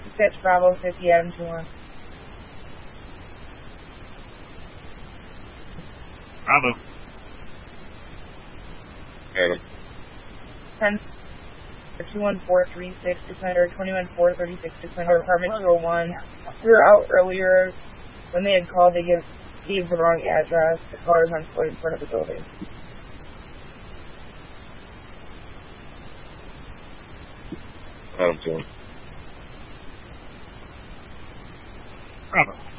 Sketch Bravo 50 Adam 21. Bravo. Adam. 10 21436 600 21436 600 apartment 201. We were out earlier. When they had called, they gave the wrong address. The car is on foot in front of the building. Adam 2. Bravo.